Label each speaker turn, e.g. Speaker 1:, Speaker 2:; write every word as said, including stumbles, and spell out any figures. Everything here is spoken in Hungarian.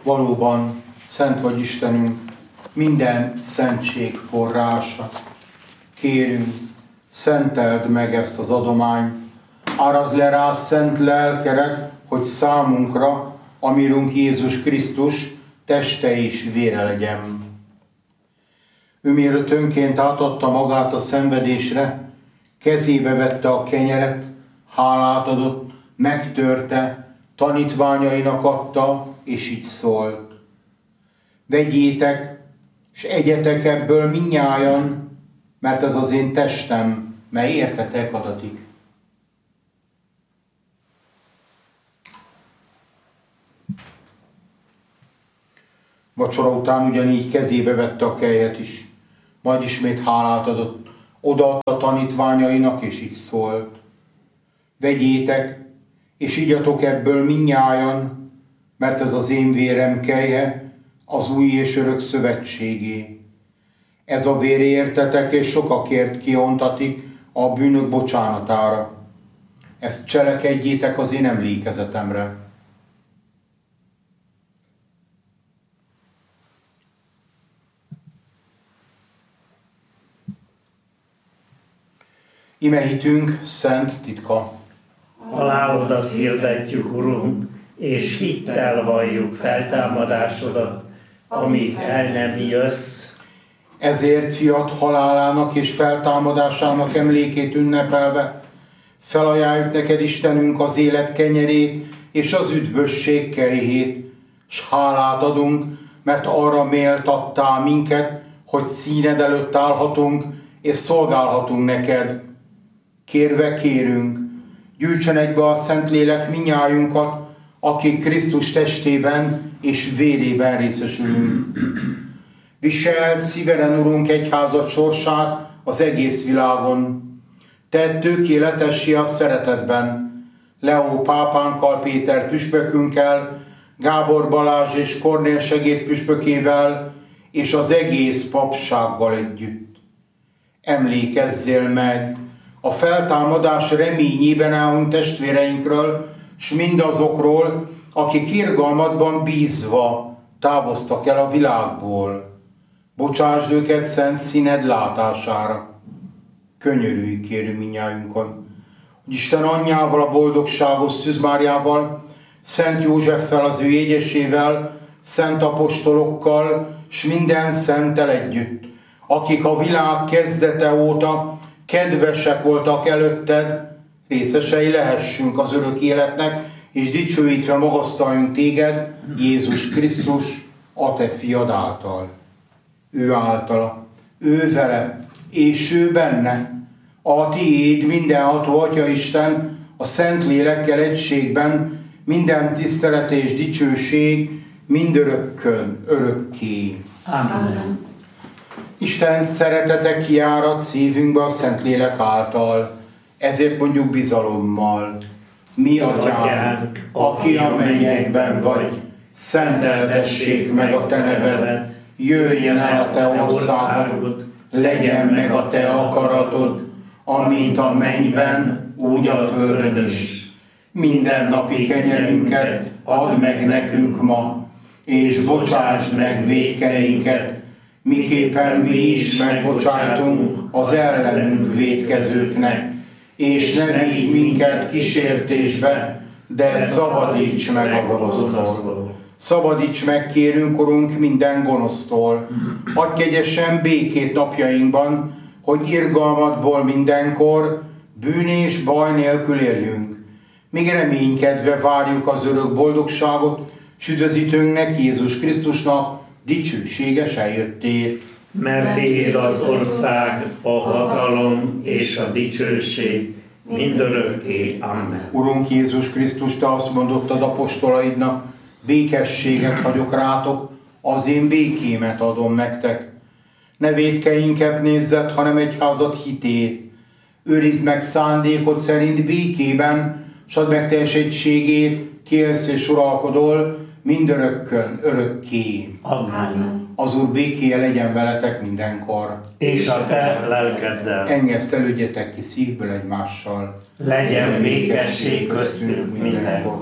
Speaker 1: Valóban szent vagy Istenünk, minden szentség forrása. Kérünk, szenteld meg ezt az adományt, árazd le rá szent lelkedet, hogy számunkra, amirunk Jézus Krisztus teste és vére legyen. Ő mielőtt önként átadta magát a szenvedésre, kezébe vette a kenyeret, hálát adott, megtörte, tanítványainak adta, és így szólt: vegyétek, és egyetek ebből mindnyájan, mert ez az én testem, mely értetek adatik. Vacsora után ugyanígy kezébe vette a kelyet is, majd ismét hálát adott, odaadta tanítványainak, és így szólt: vegyétek, és igyatok ebből mindnyájan, mert ez az én vérem kelye, az új és örök szövetségé. Ez a vér értetek és sokakért kiontatik a bűnök bocsánatára. Ezt cselekedjétek az én emlékezetemre. Ime hitünk szent titka.
Speaker 2: Halálodat hirdetjük, Urunk, és hittel valljuk feltámadásodat, amíg el nem jössz.
Speaker 1: Ezért fiat halálának és feltámadásának emlékét ünnepelve felajánljuk neked, Istenünk, az élet kenyerét és az üdvösség kejhét, s hálát adunk, mert arra méltattál minket, hogy színed előtt állhatunk és szolgálhatunk neked. Kérve kérünk, gyűjtsen egybe a Szentlélek mindnyájunkat, akik Krisztus testében és vérében részesülünk. Viseld szíveden, Urunk, egyházad sorsát az egész világon. Tedd tökéletessé a szeretetben. Leó pápánkkal, Péter püspökünkkel, Gábor Balázs és Kornél segédpüspökével, és az egész papsággal együtt. Emlékezzél meg a feltámadás reményében elhunyt testvéreinkről, s mindazokról, akik irgalmadban bízva távoztak el a világból. Bocsásd őket szent színed látására. Könyörülj, kérünk mindnyájunkon, hogy Isten anyjával, a boldogságos Szűz Máriával, Szent Józseffel, az ő jegyesével, szent apostolokkal, s minden szenttel együtt, akik a világ kezdete óta kedvesek voltak előtted, részesei lehessünk az örök életnek, és dicsőítve magasztaljunk téged, Jézus Krisztus, a te fiad által. Ő általa, ő vele, és ő benne, a tiéd mindenható Atya Isten, a Szent Lélekkel egységben, minden tisztelet és dicsőség mindörökkön, örökké.
Speaker 2: Amen.
Speaker 1: Isten szeretete kiárad szívünkbe a Szentlélek által, ezért mondjuk bizalommal: mi Atyánk, aki a mennyekben vagy, szenteltessék meg a te neved, jöjjön el a te országod, legyen meg a te akaratod, amint a mennyben, úgy a földön is. Minden napi kenyerünket add meg nekünk ma, és bocsásd meg vétkeinket, miképpen mi is megbocsájtunk az ellenünk vétkezőknek, és ne vigy minket kísértésbe, de szabadíts meg a gonosztól. Szabadíts meg, kérünk, Urunk, minden gonosztól. Adj kegyesen békét napjainkban, hogy irgalmadból mindenkor bűn és baj nélkül éljünk. Míg reménykedve várjuk az örök boldogságot, s üdvözítőnknek, Jézus Krisztusnak dicsőséges eljöttét.
Speaker 2: Mert tiéd az ország, a hatalom és a dicsőség mindörökké. Amen.
Speaker 1: Urunk Jézus Krisztus, te azt mondottad apostolaidnak: békességet hagyok rátok, az én békémet adom nektek. Ne vétkeinket nézzed, hanem egyházad hitét. Őrizd meg szándékod szerint békében, s add meg teljes egységét, kélsz és uralkodol mindörökkön, örökké.
Speaker 2: Amen.
Speaker 1: Az Úr békéje legyen veletek mindenkor.
Speaker 2: És a te lelkeddel.
Speaker 1: Engesztelődjetek ki szívből egymással.
Speaker 2: Legyen békesség köztünk mindenkor.